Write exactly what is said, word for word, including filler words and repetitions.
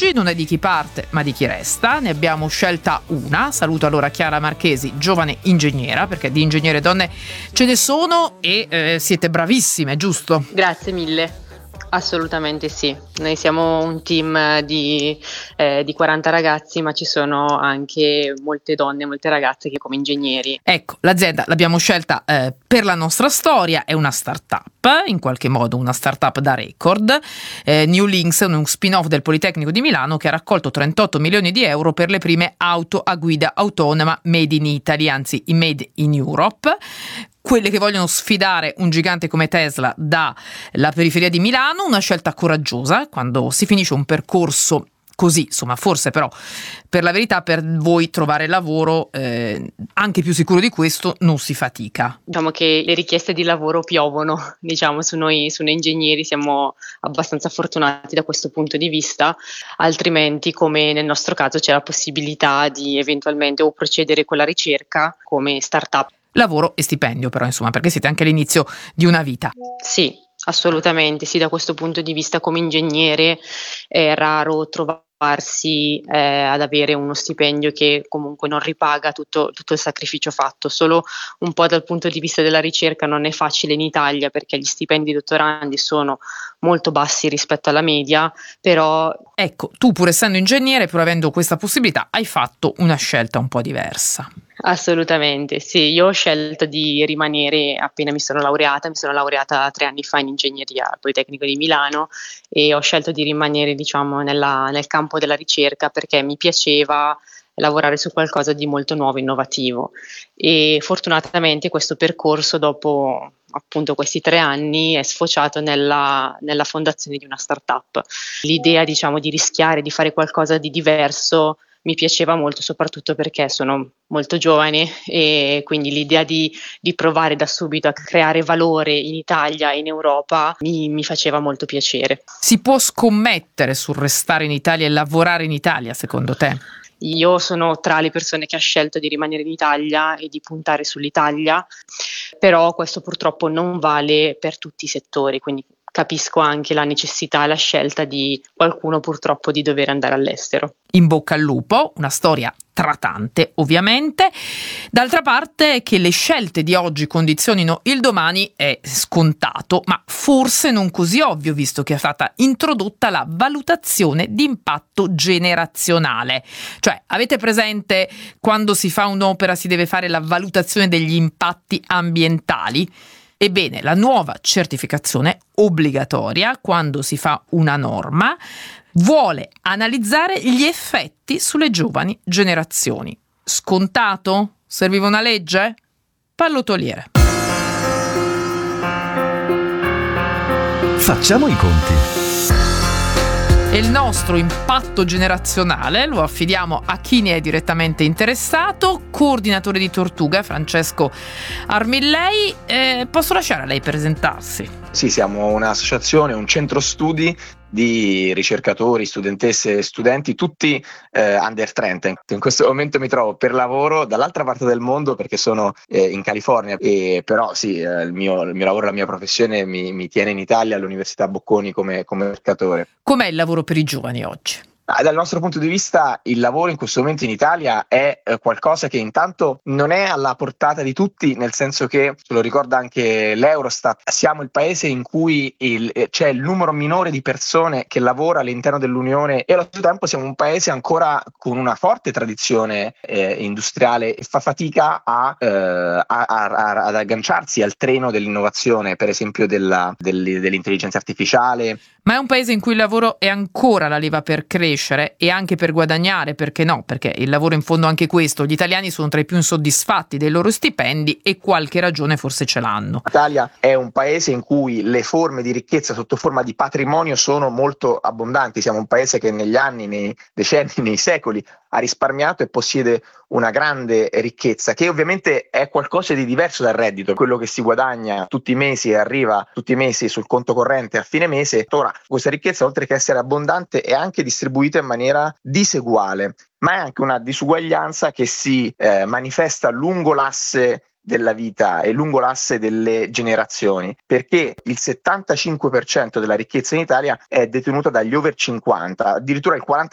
oggi non è di chi parte ma di chi resta, ne abbiamo scelta una. Saluto allora Chiara Marchesi, giovane ingegnera, perché di ingegnere donne ce ne sono e eh, siete bravissime, giusto? Grazie mille. Assolutamente sì, noi siamo un team di, eh, di quaranta ragazzi, ma ci sono anche molte donne, molte ragazze che come ingegneri. Ecco, l'azienda l'abbiamo scelta eh, per la nostra storia, è una startup, in qualche modo una startup da record. eh, New Links è uno spin-off del Politecnico di Milano che ha raccolto trentotto milioni di euro per le prime auto a guida autonoma made in Italy, anzi made in Europe. Quelle che vogliono sfidare un gigante come Tesla dalla periferia di Milano, una scelta coraggiosa quando si finisce un percorso così, insomma, forse però per la verità per voi trovare lavoro, eh, anche più sicuro di questo, non si fatica. Diciamo che le richieste di lavoro piovono, diciamo, su noi, su noi ingegneri siamo abbastanza fortunati da questo punto di vista, altrimenti come nel nostro caso c'è la possibilità di eventualmente o procedere con la ricerca come startup. Lavoro e stipendio però, insomma, perché siete anche all'inizio di una vita. Sì, assolutamente, sì, da questo punto di vista come ingegnere è raro trovarsi eh, ad avere uno stipendio che comunque non ripaga tutto, tutto il sacrificio fatto, solo un po' dal punto di vista della ricerca non è facile in Italia perché gli stipendi dottorandi sono molto bassi rispetto alla media, però... Ecco, tu pur essendo ingegnere, pur avendo questa possibilità, hai fatto una scelta un po' diversa. Assolutamente, sì, io ho scelto di rimanere appena mi sono laureata, mi sono laureata tre anni fa in ingegneria al Politecnico di Milano e ho scelto di rimanere, diciamo, nella, nel campo della ricerca perché mi piaceva lavorare su qualcosa di molto nuovo, innovativo e fortunatamente questo percorso dopo appunto questi tre anni è sfociato nella, nella fondazione di una startup. L'idea, diciamo, di rischiare, di fare qualcosa di diverso mi piaceva molto, soprattutto perché sono molto giovane e quindi l'idea di, di provare da subito a creare valore in Italia e in Europa mi, mi faceva molto piacere. Si può scommettere sul restare in Italia e lavorare in Italia, secondo te? Io sono tra le persone che ha scelto di rimanere in Italia e di puntare sull'Italia, però questo purtroppo non vale per tutti i settori, quindi capisco anche la necessità e la scelta di qualcuno purtroppo di dover andare all'estero. In bocca al lupo, una storia tra tante ovviamente. D'altra parte che le scelte di oggi condizionino il domani è scontato, ma forse non così ovvio visto che è stata introdotta la valutazione di impatto generazionale. Cioè, avete presente quando si fa un'opera si deve fare la valutazione degli impatti ambientali? Ebbene, la nuova certificazione obbligatoria quando si fa una norma vuole analizzare gli effetti sulle giovani generazioni. Scontato? Serviva una legge? Pallottoliere. Facciamo i conti. E il nostro impatto generazionale lo affidiamo a chi ne è direttamente interessato, coordinatore di Tortuga, Francesco Armillei. Eh, posso lasciare a lei presentarsi? Sì, siamo un'associazione, un centro studi di ricercatori, studentesse e studenti, tutti eh, under trenta. In questo momento mi trovo per lavoro dall'altra parte del mondo perché sono eh, in California, e però sì, eh, il, mio, il mio lavoro, la mia professione mi, mi tiene in Italia all'Università Bocconi come, come ricercatore. Com'è il lavoro per i giovani oggi? Ah, dal nostro punto di vista il lavoro in questo momento in Italia è eh, qualcosa che intanto non è alla portata di tutti, nel senso che, ce lo ricorda anche l'Eurostat, siamo il paese in cui il, eh, c'è il numero minore di persone che lavora all'interno dell'Unione e allo stesso tempo siamo un paese ancora con una forte tradizione eh, industriale e fa fatica a, eh, a, a, a, ad agganciarsi al treno dell'innovazione, per esempio della, del, dell'intelligenza artificiale. Ma è un paese in cui il lavoro è ancora la leva per crescere e anche per guadagnare, perché no? Perché il lavoro in fondo anche questo, gli italiani sono tra i più insoddisfatti dei loro stipendi e qualche ragione forse ce l'hanno. L'Italia è un paese in cui le forme di ricchezza sotto forma di patrimonio sono molto abbondanti, siamo un paese che negli anni, nei decenni, nei secoli ha risparmiato e possiede una grande ricchezza che ovviamente è qualcosa di diverso dal reddito, quello che si guadagna tutti i mesi e arriva tutti i mesi sul conto corrente a fine mese. Ora, questa ricchezza, oltre che essere abbondante, è anche distribuita in maniera diseguale, ma è anche una disuguaglianza che si eh, manifesta lungo l'asse della vita e lungo l'asse delle generazioni, perché il settantacinque per cento della ricchezza in Italia è detenuta dagli over cinquanta, addirittura il quaranta